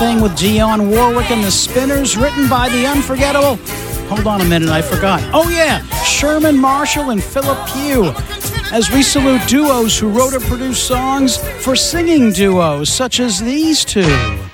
thing with Dionne Warwick and the Spinners, written by the unforgettable. Hold on a minute, I forgot. Oh yeah, Sherman Marshall and Philip Pugh. As we salute duos who wrote or produced songs for singing duos such as these two.